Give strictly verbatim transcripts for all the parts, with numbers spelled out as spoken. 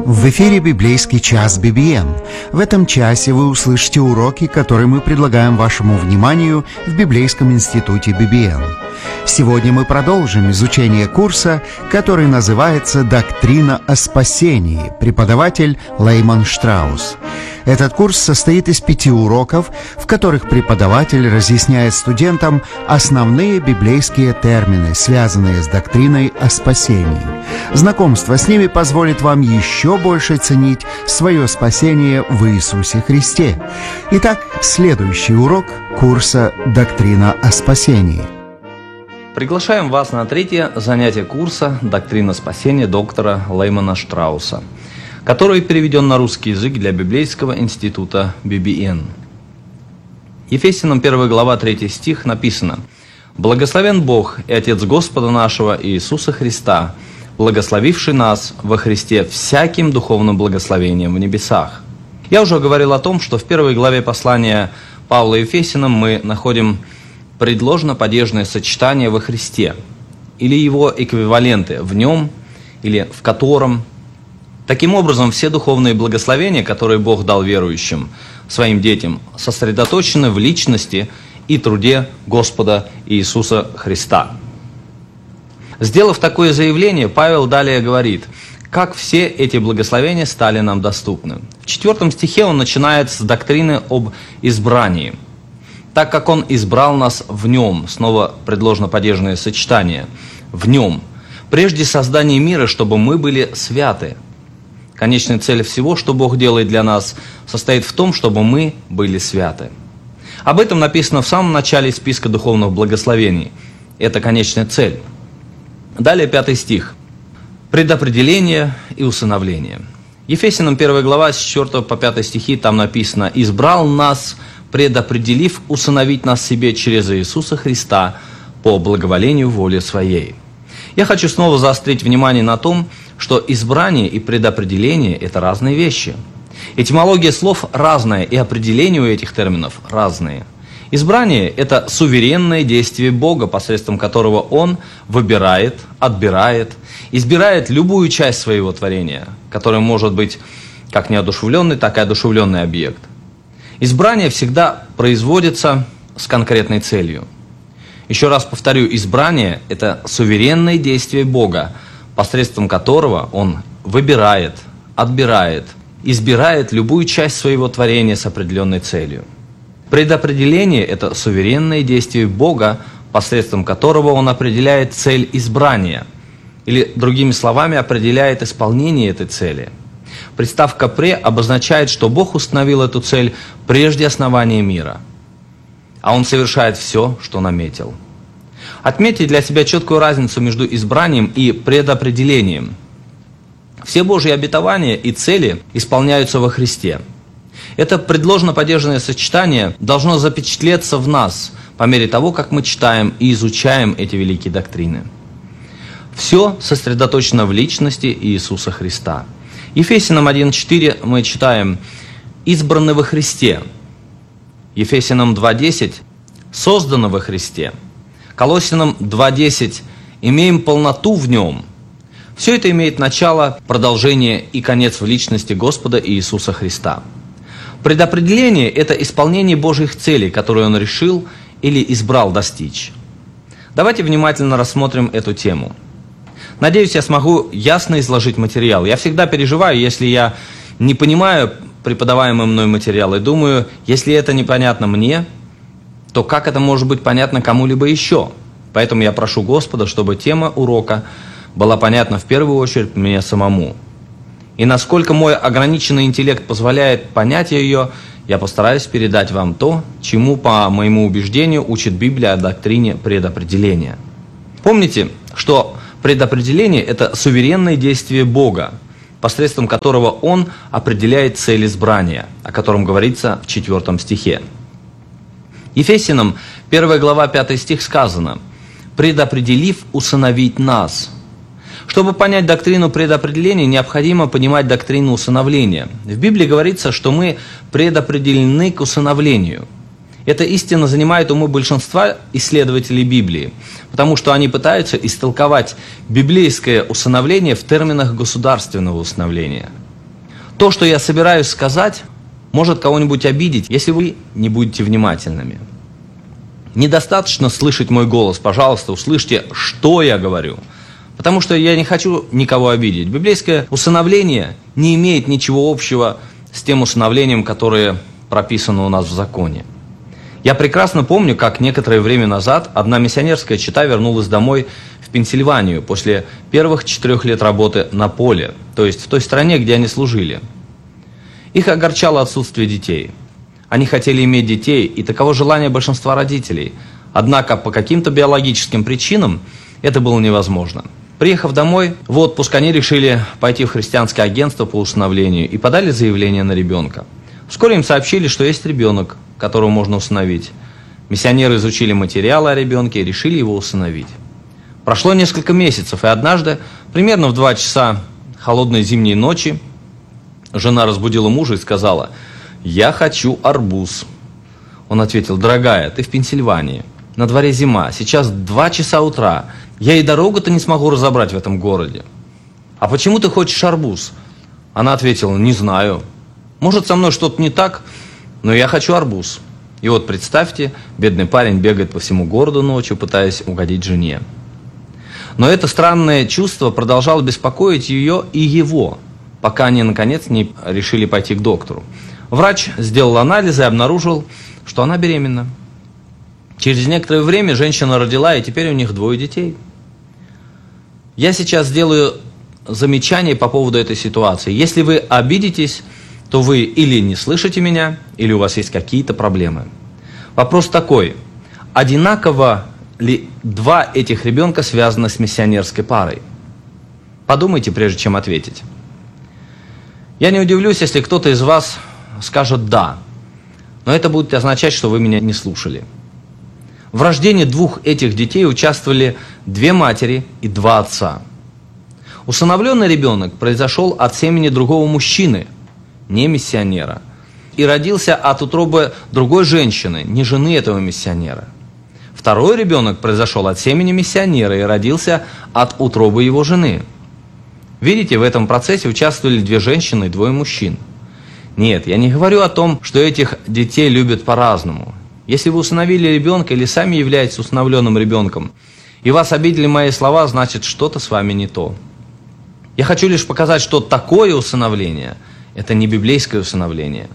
В эфире библейский час би би эн. В этом часе вы услышите уроки, которые мы предлагаем вашему вниманию в Библейском институте би би эн. Сегодня мы продолжим изучение курса, который называется «Доктрина о спасении», преподаватель Лейман Штраус. Этот курс состоит из пяти уроков, в которых преподаватель разъясняет студентам основные библейские термины, связанные с доктриной о спасении. Знакомство с ними позволит вам еще больше ценить свое спасение в Иисусе Христе. Итак, следующий урок курса «Доктрина о спасении». Приглашаем вас на третье занятие курса «Доктрина спасения» доктора Леймана Штрауса, который переведен на русский язык для Библейского института би би эн. Ефесянам первая глава, третий стих написано: «Благословен Бог и Отец Господа нашего Иисуса Христа, благословивший нас во Христе всяким духовным благословением в небесах». Я уже говорил о том, что в первой главе послания Павла Ефесянам мы находим предложно-падежное сочетание во Христе, или его эквиваленты в нем, или в котором. Таким образом, все духовные благословения, которые Бог дал верующим, своим детям, сосредоточены в личности и труде Господа Иисуса Христа. Сделав такое заявление, Павел далее говорит, как все эти благословения стали нам доступны. В четвертом стихе он начинает с доктрины об избрании. Так как Он избрал нас в Нем, снова предложно-падежное сочетание, в Нем, прежде создания мира, чтобы мы были святы. Конечная цель всего, что Бог делает для нас, состоит в том, чтобы мы были святы. Об этом написано в самом начале списка духовных благословений. Это конечная цель. Далее пятый стих. Предопределение и усыновление. Ефесянам первая глава, с четвёртого по пятый стихи, там написано: «Избрал нас, предопределив усыновить нас себе через Иисуса Христа по благоволению воли Своей». Я хочу снова заострить внимание на том, что избрание и предопределение – это разные вещи. Этимология слов разная, и определения у этих терминов разные. Избрание – это суверенное действие Бога, посредством которого Он выбирает, отбирает, избирает любую часть своего творения, которая может быть как неодушевленный, так и одушевленный объект. Избрание всегда производится с конкретной целью. Еще раз повторю, избрание – это суверенное действие Бога, посредством которого Он выбирает, отбирает, избирает любую часть своего творения с определенной целью. Предопределение – это суверенное действие Бога, посредством которого Он определяет цель избрания, или, другими словами, определяет исполнение этой цели. Приставка «пре» обозначает, что Бог установил эту цель прежде основания мира, а Он совершает все, что наметил. Отметьте для себя четкую разницу между избранием и предопределением. Все Божьи обетования и цели исполняются во Христе. Это предложно-падежное сочетание должно запечатлеться в нас по мере того, как мы читаем и изучаем эти великие доктрины. Все сосредоточено в личности Иисуса Христа. Ефесянам один четыре мы читаем: «Избраны во Христе». Ефесянам два десять «Созданы во Христе». Колоссянам два десять «Имеем полноту в Нем». Все это имеет начало, продолжение и конец в личности Господа Иисуса Христа. Предопределение – это исполнение Божьих целей, которые Он решил или избрал достичь. Давайте внимательно рассмотрим эту тему. Надеюсь, я смогу ясно изложить материал. Я всегда переживаю, если я не понимаю преподаваемый мной материал, и думаю, если это непонятно мне, то как это может быть понятно кому-либо еще? Поэтому я прошу Господа, чтобы тема урока была понятна в первую очередь мне самому. И насколько мой ограниченный интеллект позволяет понять ее, я постараюсь передать вам то, чему, по моему убеждению, учит Библия о доктрине предопределения. Помните, что предопределение – это суверенное действие Бога, посредством которого Он определяет цель избрания, о котором говорится в четвертом стихе. Ефесянам первая глава, пятый стих сказано: «Предопределив усыновить нас». Чтобы понять доктрину предопределения, необходимо понимать доктрину усыновления. В Библии говорится, что мы предопределены к усыновлению. Эта истина занимает умы большинства исследователей Библии, потому что они пытаются истолковать библейское усыновление в терминах государственного усыновления. То, что я собираюсь сказать, может кого-нибудь обидеть, если вы не будете внимательными. Недостаточно слышать мой голос. Пожалуйста, услышьте, что я говорю. Потому что я не хочу никого обидеть. Библейское усыновление не имеет ничего общего с тем усыновлением, которое прописано у нас в законе. Я прекрасно помню, как некоторое время назад одна миссионерская чета вернулась домой в Пенсильванию после первых четырех лет работы на поле, то есть в той стране, где они служили. Их огорчало отсутствие детей. Они хотели иметь детей, и таково желание большинства родителей. Однако по каким-то биологическим причинам это было невозможно. Приехав домой в отпуск, они решили пойти в христианское агентство по усыновлению и подали заявление на ребенка. Вскоре им сообщили, что есть ребенок, которого можно усыновить. Миссионеры изучили материалы о ребенке и решили его усыновить. Прошло несколько месяцев, и однажды, примерно в два часа холодной зимней ночи, жена разбудила мужа и сказала: «Я хочу арбуз». Он ответил: «Дорогая, ты в Пенсильвании, на дворе зима, сейчас два часа утра, я и дорогу-то не смогу разобрать в этом городе». «А почему ты хочешь арбуз?» Она ответила: «Не знаю. Может, со мной что-то не так, но я хочу арбуз». И вот представьте, бедный парень бегает по всему городу ночью, пытаясь угодить жене. Но это странное чувство продолжало беспокоить ее и его, пока они, наконец, не решили пойти к доктору. Врач сделал анализы и обнаружил, что она беременна. Через некоторое время женщина родила, и теперь у них двое детей. Я сейчас сделаю замечание по поводу этой ситуации. Если вы обидитесь, то вы или не слышите меня, или у вас есть какие-то проблемы. Вопрос такой: одинаково ли два этих ребенка связаны с миссионерской парой? Подумайте, прежде чем ответить. Я не удивлюсь, если кто-то из вас скажет «да», но это будет означать, что вы меня не слушали. В рождении двух этих детей участвовали две матери и два отца. Усыновленный ребенок произошел от семени другого мужчины, не миссионера, и родился от утробы другой женщины, не жены этого миссионера. Второй ребенок произошел от семени миссионера и родился от утробы его жены. Видите, в этом процессе участвовали две женщины и двое мужчин. Нет, я не говорю о том, что этих детей любят по-разному. Если вы усыновили ребенка или сами являетесь усыновленным ребенком, и вас обидели мои слова, значит, что-то с вами не то. Я хочу лишь показать, что такое усыновление – это не библейское усыновление.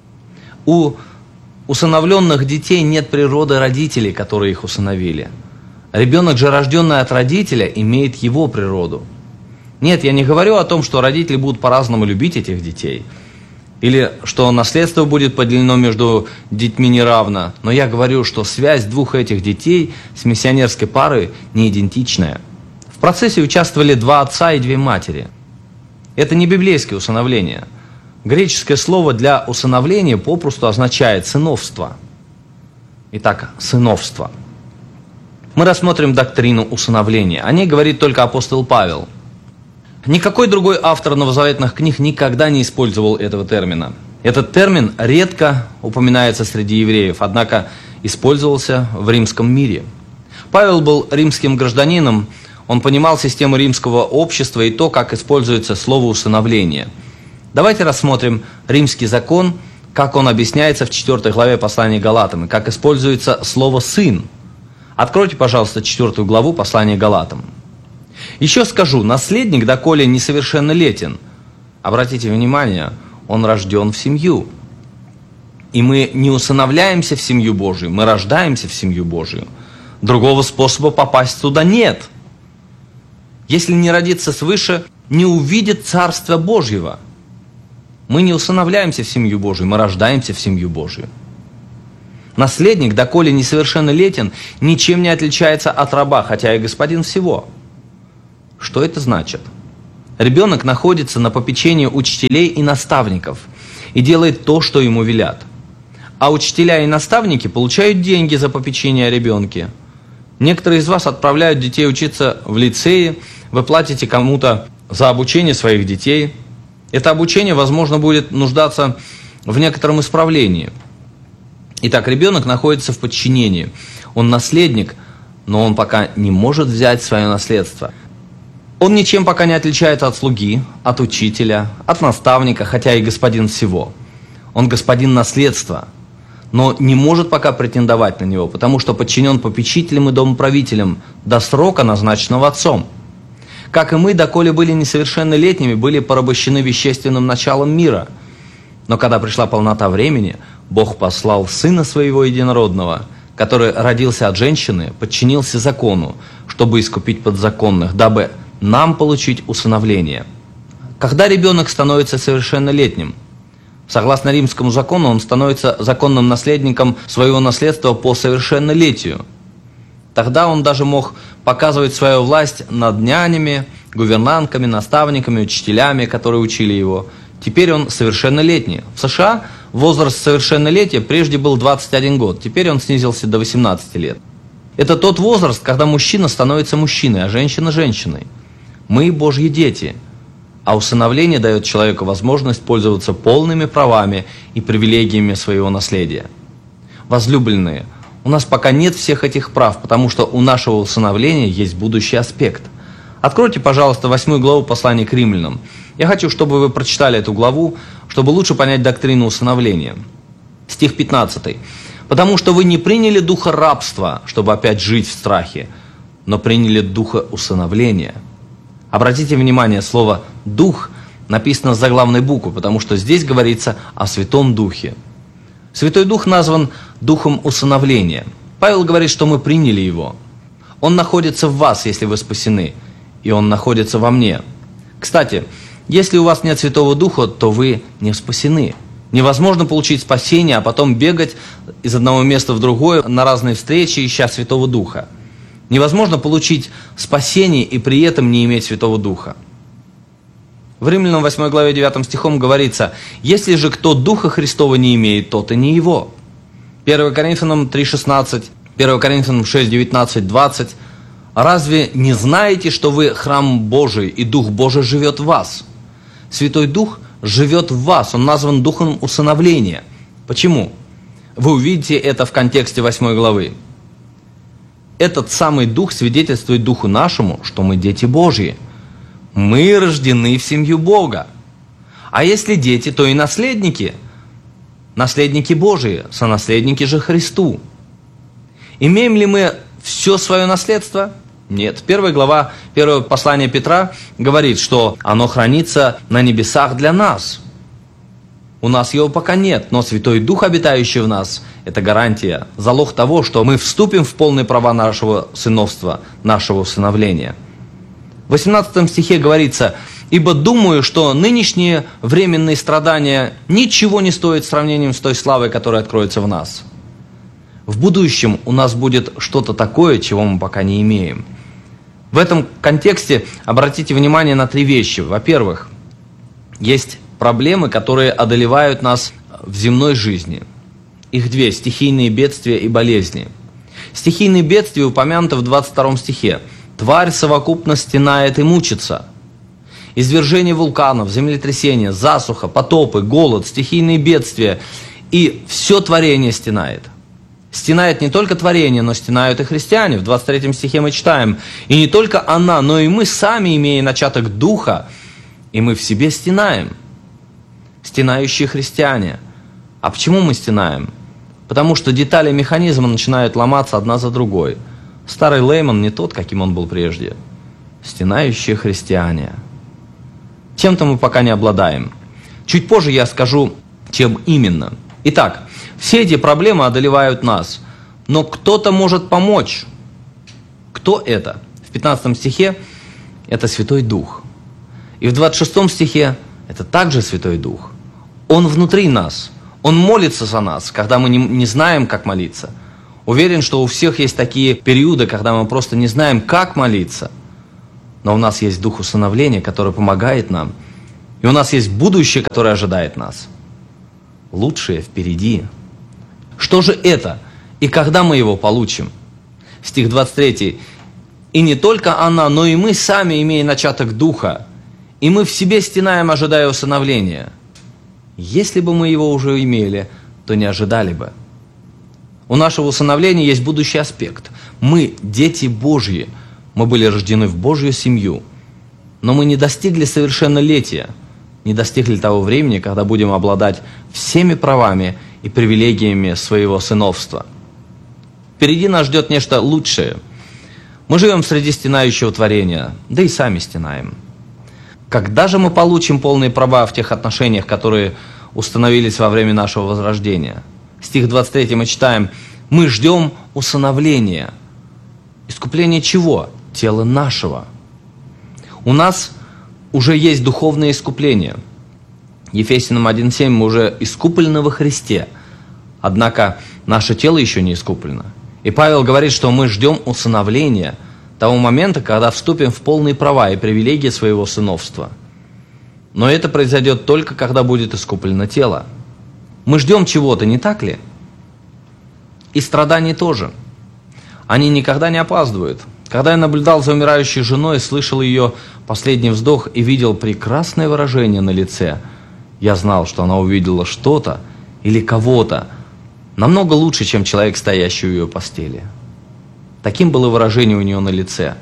У усыновленных детей нет природы родителей, которые их усыновили. Ребенок же, рожденный от родителя, имеет его природу. Нет, я не говорю о том, что родители будут по-разному любить этих детей, или что наследство будет поделено между детьми неравно, но я говорю, что связь двух этих детей с миссионерской парой не идентичная. В процессе участвовали два отца и две матери. Это не библейское усыновление. Греческое слово для усыновления попросту означает «сыновство». Итак, сыновство. Мы рассмотрим доктрину усыновления. О ней говорит только апостол Павел. Никакой другой автор новозаветных книг никогда не использовал этого термина. Этот термин редко упоминается среди евреев, однако использовался в римском мире. Павел был римским гражданином, он понимал систему римского общества и то, как используется слово «усыновление». Давайте рассмотрим римский закон, как он объясняется в четвёртой главе послания Галатам, и как используется слово «сын». Откройте, пожалуйста, четвёртую главу послания Галатам. Еще скажу, наследник, доколе несовершеннолетен, обратите внимание, он рожден в семью. И мы не усыновляемся в семью Божию, мы рождаемся в семью Божию. Другого способа попасть туда нет. Если не родиться свыше, не увидит Царства Божьего. Мы не усыновляемся в семью Божию, мы рождаемся в семью Божию. Наследник, доколе несовершеннолетен, ничем не отличается от раба, хотя и господин всего. Что это значит? Ребенок находится на попечении учителей и наставников и делает то, что ему велят. А учителя и наставники получают деньги за попечение о ребенке. Некоторые из вас отправляют детей учиться в лицее, вы платите кому-то за обучение своих детей. Это обучение, возможно, будет нуждаться в некотором исправлении. Итак, ребенок находится в подчинении. Он наследник, но он пока не может взять свое наследство. Он ничем пока не отличается от слуги, от учителя, от наставника, хотя и господин всего. Он господин наследства, но не может пока претендовать на него, потому что подчинен попечителям и домоправителям до срока, назначенного отцом. Как и мы, доколе были несовершеннолетними, были порабощены вещественным началом мира. Но когда пришла полнота времени, Бог послал Сына Своего Единородного, который родился от женщины, подчинился закону, чтобы искупить подзаконных, дабы нам получить усыновление. Когда ребенок становится совершеннолетним? Согласно римскому закону, он становится законным наследником своего наследства по совершеннолетию. Тогда он даже мог показывать свою власть над нянями, гувернантками, наставниками, учителями, которые учили его. Теперь он совершеннолетний. В США возраст совершеннолетия прежде был двадцать один год, теперь он снизился до восемнадцати лет. Это тот возраст, когда мужчина становится мужчиной, а женщина – женщиной. Мы – Божьи дети, а усыновление дает человеку возможность пользоваться полными правами и привилегиями своего наследия. Возлюбленные, у нас пока нет всех этих прав, потому что у нашего усыновления есть будущий аспект. Откройте, пожалуйста, восьмую главу послания к римлянам. Я хочу, чтобы вы прочитали эту главу, чтобы лучше понять доктрину усыновления. Стих пятнадцатый. «Потому что вы не приняли духа рабства, чтобы опять жить в страхе, но приняли духа усыновления». Обратите внимание, слово «дух» написано с заглавной буквы, потому что здесь говорится о Святом Духе. Святой Дух назван Духом усыновления. Павел говорит, что мы приняли Его. Он находится в вас, если вы спасены, и Он находится во мне. Кстати, если у вас нет Святого Духа, то вы не спасены. Невозможно получить спасение, а потом бегать из одного места в другое на разные встречи, ища Святого Духа. Невозможно получить спасение и при этом не иметь Святого Духа. В Римлянам восьмой главе девятым стихом говорится: «Если же кто Духа Христова не имеет, тот и не его». первое Коринфянам три шестнадцать, первое Коринфянам шесть девятнадцать двадцать. «Разве не знаете, что вы храм Божий, и Дух Божий живет в вас?» Святой Дух живет в вас, Он назван Духом усыновления. Почему? Вы увидите это в контексте восьмой главы. Этот самый Дух свидетельствует Духу нашему, что мы дети Божьи. Мы рождены в семью Бога. А если дети, то и наследники. Наследники Божьи, сонаследники же Христу. Имеем ли мы все свое наследство? Нет. Первая глава, первое послание Петра говорит, что оно хранится на небесах для нас. У нас его пока нет, но Святой Дух, обитающий в нас, это гарантия, залог того, что мы вступим в полные права нашего сыновства, нашего усыновления. В восемнадцатом стихе говорится: «Ибо думаю, что нынешние временные страдания ничего не стоят сравнением с той славой, которая откроется в нас». В будущем у нас будет что-то такое, чего мы пока не имеем. В этом контексте обратите внимание на три вещи. Во-первых, есть проблемы, которые одолевают нас в земной жизни. Их две – стихийные бедствия и болезни. Стихийные бедствия упомянуты в двадцать втором стихе. «Тварь совокупно стенает и мучится». Извержение вулканов, землетрясения, засуха, потопы, голод, стихийные бедствия. И все творение стенает. Стенает не только творение, но стенают и христиане. В двадцать третьем стихе мы читаем: «И не только она, но и мы сами, имея начаток духа, и мы в себе стенаем». Стенающие христиане. А почему мы стенаем? Потому что детали механизма начинают ломаться одна за другой. Старый Лейман не тот, каким он был прежде. Стенающие христиане. Чем-то мы пока не обладаем. Чуть позже я скажу, чем именно. Итак, все эти проблемы одолевают нас. Но кто-то может помочь. Кто это? В пятнадцатом стихе это Святой Дух. И в двадцать шестом стихе это также Святой Дух. Он внутри нас. Он молится за нас, когда мы не, не знаем, как молиться. Уверен, что у всех есть такие периоды, когда мы просто не знаем, как молиться. Но у нас есть Дух усыновления, который помогает нам. И у нас есть будущее, которое ожидает нас. Лучшее впереди. Что же это? И когда мы его получим? Стих двадцать третий. «И не только она, но и мы сами, имея начаток Духа, и мы в себе стенаем, ожидая усыновления». Если бы мы его уже имели, то не ожидали бы. У нашего усыновления есть будущий аспект. Мы дети Божьи. Мы были рождены в Божью семью. Но мы не достигли совершеннолетия, не достигли того времени, когда будем обладать всеми правами и привилегиями своего сыновства. Впереди нас ждет нечто лучшее. Мы живем среди стенающего творения, да и сами стенаем. Когда же мы получим полные права в тех отношениях, которые установились во время нашего возрождения? Стих двадцать три мы читаем: «Мы ждем усыновления». Искупление чего? Тела нашего. У нас уже есть духовное искупление. Ефесянам один семь мы уже искуплены во Христе, однако наше тело еще не искуплено. И Павел говорит, что мы ждем усыновления, того момента, когда вступим в полные права и привилегии своего сыновства. Но это произойдет только, когда будет искуплено тело. Мы ждем чего-то, не так ли? И страданий тоже. Они никогда не опаздывают. Когда я наблюдал за умирающей женой, слышал ее последний вздох и видел прекрасное выражение на лице, я знал, что она увидела что-то или кого-то намного лучше, чем человек, стоящий у ее постели. Таким было выражение у нее на лице.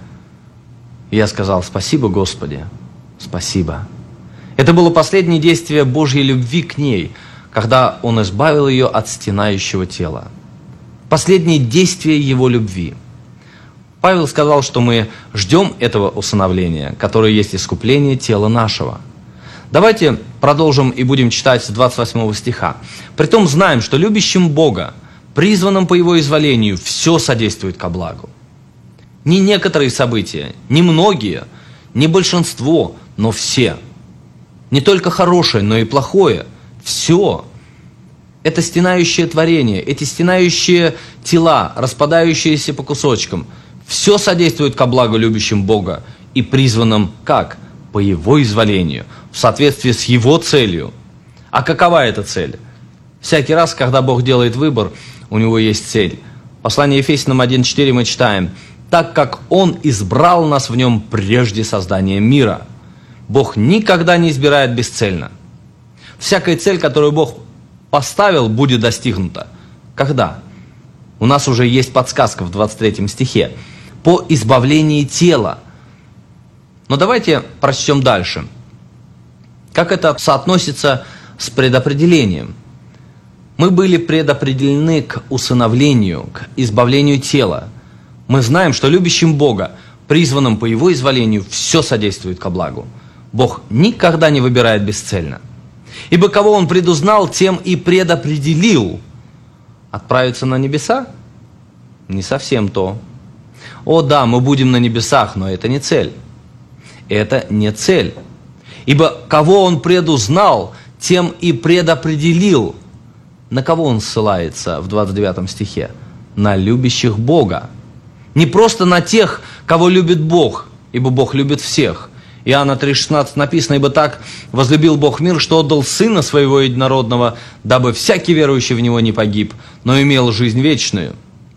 И я сказал: «Спасибо, Господи, спасибо». Это было последнее действие Божьей любви к ней, когда Он избавил ее от стенающего тела. Последнее действие Его любви. Павел сказал, что мы ждем этого усыновления, которое есть искупление тела нашего. Давайте продолжим и будем читать с двадцать восьмого стиха. «Притом знаем, что любящим Бога, призванным по Его изволению, все содействует ко благу». Не некоторые события, не многие, не большинство, но все. Не только хорошее, но и плохое. Все. Это стенающее творение, эти стенающие тела, распадающиеся по кусочкам, все содействует ко благу любящим Бога и призванным как? По Его изволению, в соответствии с Его целью. А какова эта цель? Всякий раз, когда Бог делает выбор, у Него есть цель. Послание Ефесянам один четыре мы читаем: «Так как Он избрал нас в Нем прежде создания мира». Бог никогда не избирает бесцельно. Всякая цель, которую Бог поставил, будет достигнута. Когда? У нас уже есть подсказка в двадцать третьем стихе. По избавлении тела. Но давайте прочтем дальше. Как это соотносится с предопределением? Мы были предопределены к усыновлению, к избавлению тела. Мы знаем, что любящим Бога, призванным по Его изволению, все содействует ко благу. Бог никогда не выбирает бесцельно. Ибо кого Он предузнал, тем и предопределил. Отправиться на небеса? Не совсем то. О да, мы будем на небесах, но это не цель. Это не цель. Ибо кого Он предузнал, тем и предопределил. На кого Он ссылается в двадцать девятом стихе? На любящих Бога. Не просто на тех, кого любит Бог, ибо Бог любит всех. Иоанна три шестнадцать написано: «Ибо так возлюбил Бог мир, что отдал Сына Своего Единородного, дабы всякий верующий в Него не погиб, но имел жизнь вечную».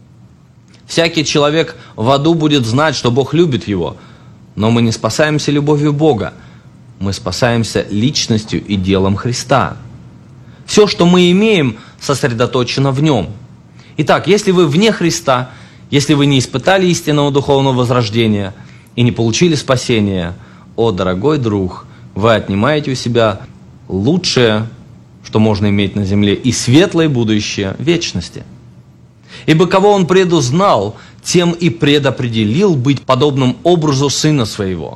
Всякий человек в аду будет знать, что Бог любит его, но мы не спасаемся любовью Бога, мы спасаемся личностью и делом Христа. Все, что мы имеем, сосредоточено в Нем. Итак, если вы вне Христа, если вы не испытали истинного духовного возрождения и не получили спасения, о, дорогой друг, вы отнимаете у себя лучшее, что можно иметь на земле, и светлое будущее вечности. Ибо кого Он предузнал, тем и предопределил быть подобным образу Сына Своего.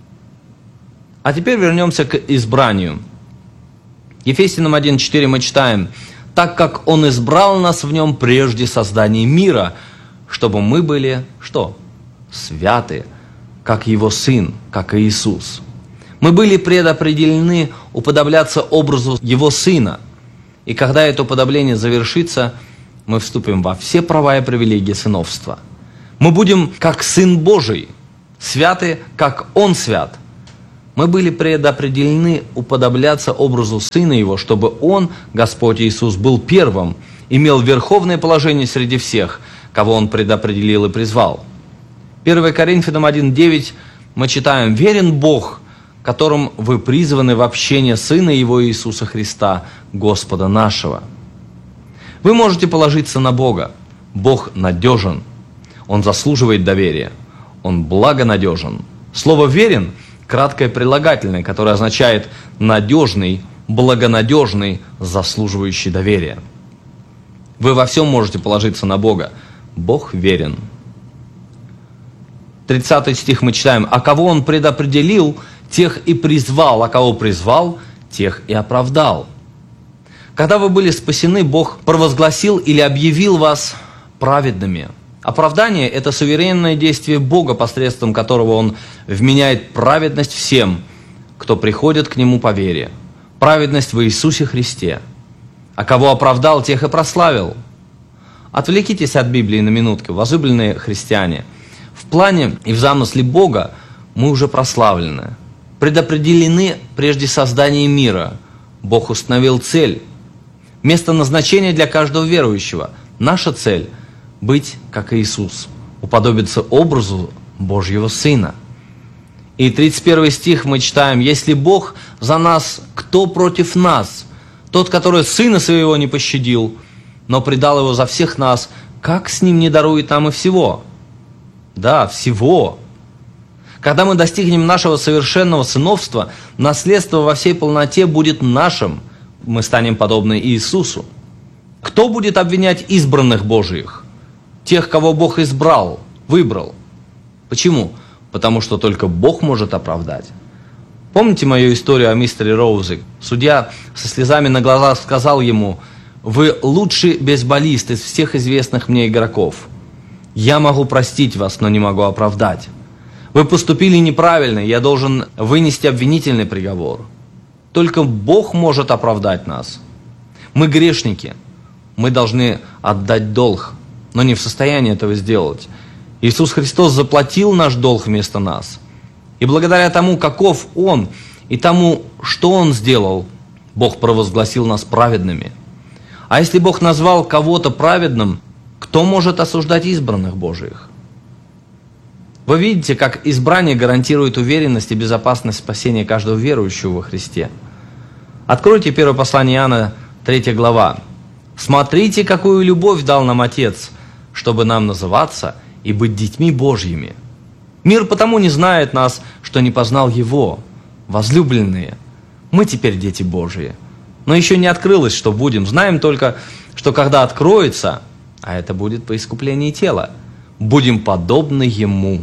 А теперь вернемся к избранию. Ефесянам один четыре мы читаем: «Так как Он избрал нас в Нем прежде создания мира, чтобы мы были, что? Святы, как Его Сын, как Иисус». Мы были предопределены уподобляться образу Его Сына. И когда это уподобление завершится, мы вступим во все права и привилегии сыновства. Мы будем как Сын Божий, святы, как Он свят. Мы были предопределены уподобляться образу Сына Его, чтобы Он, Господь Иисус, был первым, имел верховное положение среди всех, кого Он предопределил и призвал. первое Коринфянам один девять мы читаем: «Верен Бог, которым вы призваны в общение Сына Его Иисуса Христа, Господа нашего». Вы можете положиться на Бога. Бог надежен. Он заслуживает доверия. Он благонадежен. Слово «верен» краткое прилагательное, которое означает «надежный», «благонадежный», «заслуживающий доверия». Вы во всем можете положиться на Бога. Бог верен. тридцатый стих мы читаем: «А кого Он предопределил, тех и призвал, а кого призвал, тех и оправдал». Когда вы были спасены, Бог провозгласил или объявил вас праведными. Оправдание – это суверенное действие Бога, посредством которого Он вменяет праведность всем, кто приходит к Нему по вере. Праведность в Иисусе Христе. А кого оправдал, тех и прославил. Отвлекитесь от Библии на минутку, возлюбленные христиане. В плане и в замысле Бога мы уже прославлены, предопределены прежде создания мира. Бог установил цель, место назначения для каждого верующего. Наша цель – быть как Иисус, уподобиться образу Божьего Сына. И тридцать первый стих мы читаем: «Если Бог за нас, кто против нас? Тот, который Сына Своего не пощадил, но предал Его за всех нас, как с Ним не дарует нам и всего?» Да, всего. Когда мы достигнем нашего совершенного сыновства, наследство во всей полноте будет нашим. Мы станем подобны Иисусу. Кто будет обвинять избранных Божиих? Тех, кого Бог избрал, выбрал. Почему? Потому что только Бог может оправдать. Помните мою историю о мистере Роузе? Судья со слезами на глазах сказал ему: «Вы лучший бейсболист из всех известных мне игроков. Я могу простить вас, но не могу оправдать. Вы поступили неправильно, я должен вынести обвинительный приговор. Только Бог может оправдать нас. Мы грешники, мы должны отдать долг, но не в состоянии этого сделать. Иисус Христос заплатил наш долг вместо нас. И благодаря тому, каков Он, и тому, что Он сделал, Бог провозгласил нас праведными. А если Бог назвал кого-то праведным, кто может осуждать избранных Божиих?» Вы видите, как избрание гарантирует уверенность и безопасность спасения каждого верующего во Христе. Откройте первое послание Иоанна, третья глава. «Смотрите, какую любовь дал нам Отец, чтобы нам называться и быть детьми Божьими. Мир потому не знает нас, что не познал Его. Возлюбленные, мы теперь дети Божьи. Но еще не открылось, что будем. Знаем только, что когда откроется, а это будет по искуплении тела, будем подобны Ему».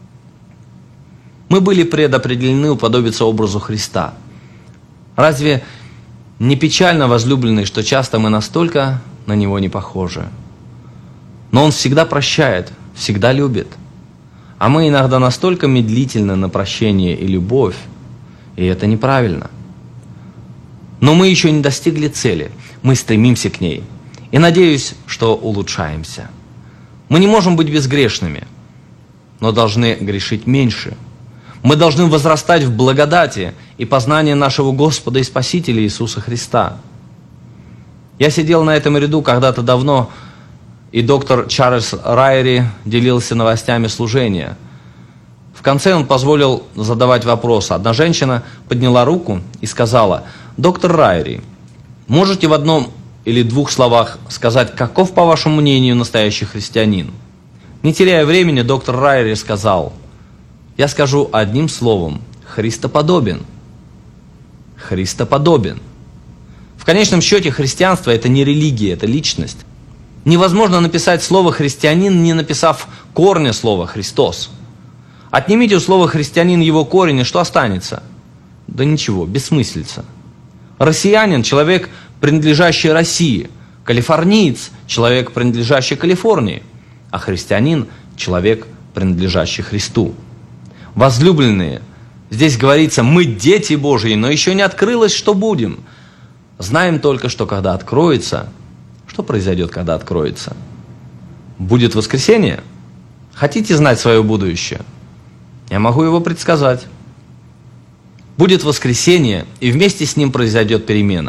Мы были предопределены уподобиться образу Христа. Разве не печально, возлюбленные, что часто мы настолько на Него не похожи? Но Он всегда прощает, всегда любит. А мы иногда настолько медлительны на прощение и любовь, и это неправильно. Но мы еще не достигли цели, мы стремимся к ней. И надеюсь, что улучшаемся. Мы не можем быть безгрешными, но должны грешить меньше. Мы должны возрастать в благодати и познании нашего Господа и Спасителя Иисуса Христа. Я сидел на этом ряду когда-то давно, и доктор Чарльз Райери делился новостями служения. В конце он позволил задавать вопросы. Одна женщина подняла руку и сказала: «Доктор Райери, можете в одном или двух словах сказать, каков, по вашему мнению, настоящий христианин?» Не теряя времени, доктор Райери сказал: «Я скажу одним словом: христоподобен». Христоподобен. В конечном счете, христианство – это не религия, это личность. Невозможно написать слово «христианин», не написав корня слова «Христос». Отнимите у слова «христианин» его корень, и что останется? Да ничего, бессмыслица. Россиянин – человек, принадлежащий России. Калифорниец – человек, принадлежащий Калифорнии. А христианин – человек, принадлежащий Христу. Возлюбленные, здесь говорится: мы дети Божьи, но еще не открылось, что будем. Знаем только, что когда откроется, что произойдет, когда откроется? Будет воскресение? Хотите знать свое будущее? Я могу его предсказать. Будет воскресение, и вместе с ним произойдет перемена.